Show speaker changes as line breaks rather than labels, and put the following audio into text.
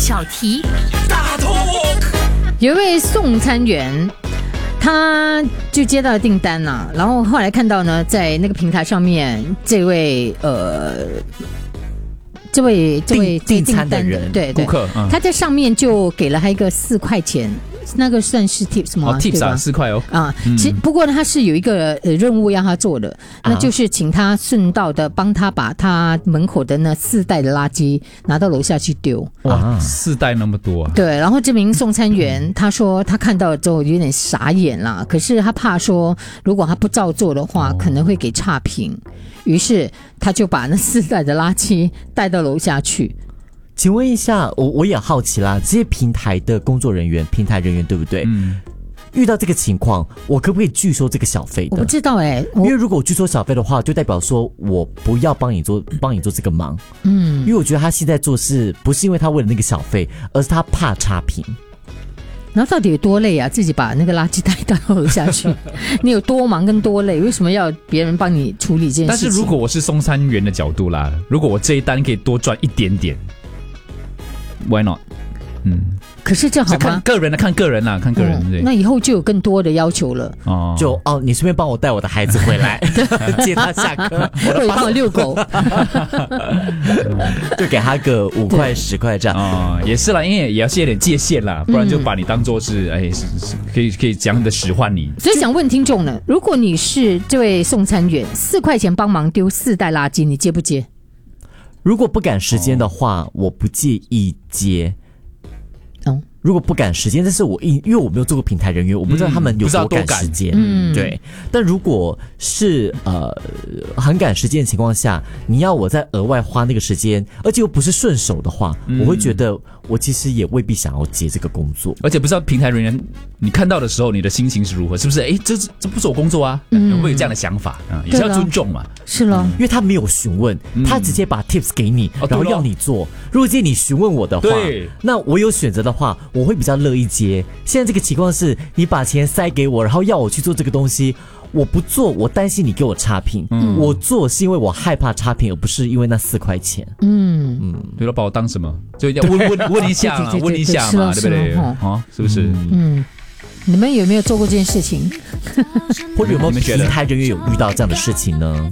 小题
大 talk。
有一位送餐员，他就接到了订单啊，然后后来看到呢，在那个平台上面，这位
订餐的人，
对
顾客，
他在上面就给了他一个4块钱。那个算是 tips 吗？
tips 啊，4块哦。
其实不过呢，他是有一个任务要他做的，那就是请他顺道的帮他把他门口的那4袋的垃圾拿到楼下去丢。
哇，4袋那么多啊！
对，然后这名送餐员他说他看到了之后有点傻眼啦，可是他怕说如果他不照做的话，可能会给差评，于是他就把那4袋的垃圾带到楼下去。
请问一下，我也好奇啦，这些平台的工作人员、平台人员对不对？遇到这个情况，我可不可以拒收这个小费的？
我不知道
因为如果我拒收小费的话，就代表说我不要帮你做这个忙。因为我觉得他现在做事不是因为他为了那个小费，而是他怕差评。
然后到底有多累啊？自己把那个垃圾袋带到楼下去，你有多忙跟多累？为什么要别人帮你处理这件事情？
但是如果我是送餐员的角度啦，如果我这一单可以多赚一点点 ，Why not？
可是这好吗？
看个人啦，看个人。对，
那以后就有更多的要求了。
你顺便帮我带我的孩子回来，接他下课，
或者帮我遛狗，
就给他个5块10块这样。
也是啦，因为也要设点界限啦，不然就把你当作是可以讲的使唤你。
所以想问听众呢，如果你是这位送餐员，4块钱帮忙丢4袋垃圾，你接不接？
如果不赶时间的话，我不介意接。如果不赶时间，但是因为我没有做过平台人员，我不知道他们有多赶时间。对。但如果是很赶时间的情况下，你要我再额外花那个时间，而且又不是顺手的话，我会觉得我其实也未必想要接这个工作。
而且不知道平台人员你看到的时候，你的心情是如何？是不是？这不是我工作啊？有没有这样的想法也是要尊重嘛。
是咯，
因为他没有询问，他直接把 tips 给你，然后要你做。如果今天你询问我的话，那我有选择的话，我会比较乐意接。现在这个情况是你把钱塞给我，然后要我去做这个东西，我不做，我担心你给我差评。我做是因为我害怕差评，而不是因为那4块钱。
对了，把我当什么？就要问一下嘛，问一下嘛，对不对？是不是？
你们有没有做过这件事情？
或者有没有平台人员有遇到这样的事情呢？